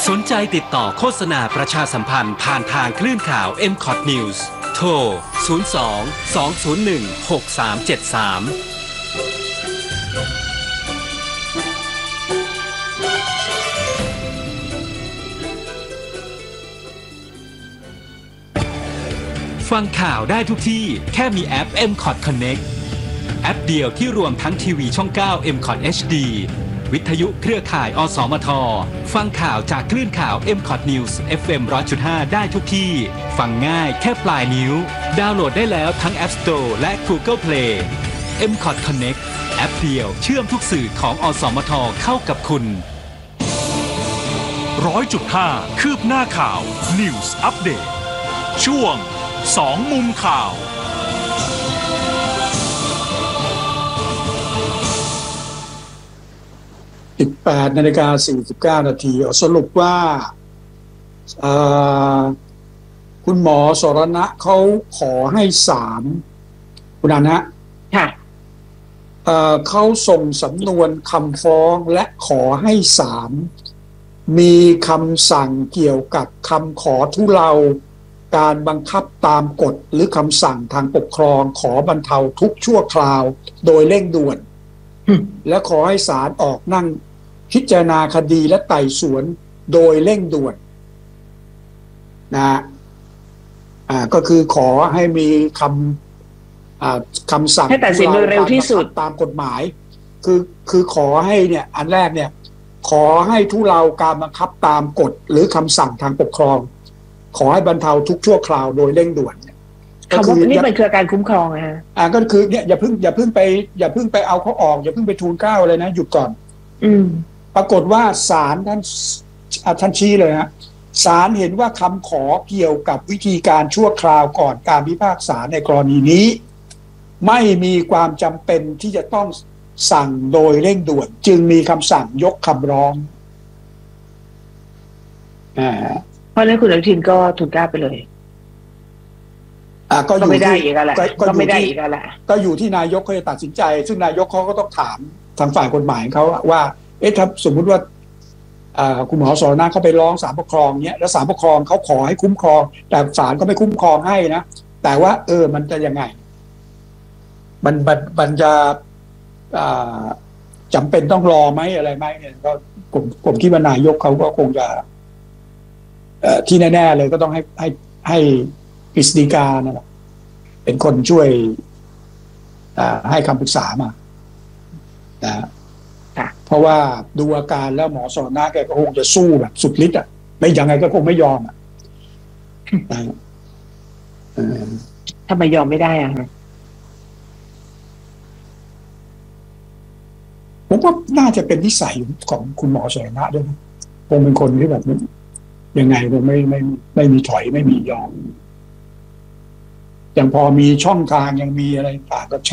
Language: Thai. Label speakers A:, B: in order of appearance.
A: สนใจติดต่อโฆษณาประชาสัมพันธ์ผ่านทางคลื่นข่าว MCOT News โทร 02-201-6373ฟังข่าวได้ทุกที่แค่มีแอป MCOT Connect แอปเดียวที่รวมทั้งทีวีช่อง 9 MCOT HD วิทยุเครือข่ายอสมทฟังข่าวจากคลื่นข่าว MCOT News FM 100.5 ได้ทุกที่ฟังง่ายแค่ปลายนิ้วดาวน์โหลดได้แล้วทั้ง App Store และ Google Play MCOT Connect แอปเดียวเชื่อมทุกสื่อของอสมทเข้ากับคุณ
B: 100.5 คืบหน้าข่าว News Update ช่วง2มุมข่าว
C: 18:49 นาทีสรุปว่าคุณหมอสรณะเขาขอให้ศาลคุณนันฮะ
D: ค่ะ
C: เขาส่งสำนวนคำฟ้องและขอให้ศาลมีคำสั่งเกี่ยวกับคำขอทุเลาการบังคับตามกฎหรือคำสั่งทางปกครองขอบรรเทาทุกข์ชั่วคราวโดยเร่งด่วนและขอให้ศาลออกนั่งพิจารณาคดีและไต่สวนโดยเร่งด่วนนะก็คือขอให้มีคำสั่ง
D: ให้ตัดสินโดยเร็วที่สุด
C: ตามกฎหมายคือขอให้เนี่ยอันแรกเนี่ยขอให้ทุเลาการบังคับตามกฎหรือคำสั่งทางปกครองขอให้บรรเทาทุกชั่วคราวโดยเร่งด่วน
D: คำว่านี่มันคือการคุ้มครองนะฮะ
C: ก็คือเนี่ยอย่าเพิ่งไปเอาเขาออกอย่าเพิ่งไปทูลเกล้าเลยนะหยุดก่อนปรากฏว่าศาลท่านชี้เลยฮะศาลเห็นว่าคำขอเกี่ยวกับวิธีการชั่วคราวก่อนการพิพากษาในกรณีนี้ไม่มีความจำเป็นที่จะต้องสั่งโดยเร่งด่วนจึงมีคำสั่งยกคำร้อง
D: เพราะฉะนั้นคุณอนุทินก็ถูกกล้าไปเลย
C: ก็ไม่ได้
D: อีกแล้วก็ไม่ได้อีกแล้ว
C: ก็อยู่ที่นายกเขาจะตัดสินใจซึ่งนายกเขาก็ต้องถามทางฝ่ายกฎหมายเขาว่าถ้าสมมุติว่าคุณหมอสรณะเขาไปร้องศาลปกครองเนี้ยแล้วศาลปกครองเขาขอให้คุ้มครองแต่ศาลก็ไม่คุ้มครองให้นะแต่ว่ามันจะยังไงมันจะจำเป็นต้องรอไหมอะไรไหมเนี่ยก็ผมคิดว่านายกเขาก็คงจะที่แน่ๆเลยก็ต้องให้กฤษฎีกานั่นแหละเป็นคนช่วยให้คำปรึกษามาเพราะว่าดูอาการแล้วหมอสรณะแกก็คงจะสู้แบบสุดฤทธิ์ไม่ยังไงก็คงไม่ยอม
D: ทำไมยอมไม่ได้
C: ผมว่าน่าจะเป็นนิสัยของคุณหมอสรณะด้วยนะคงเป็นคนที่แบบนี้ยังไงก็ไม่มีถอยไม่มียอมยังพอมีช่องทางยังมีอะไรต่างก็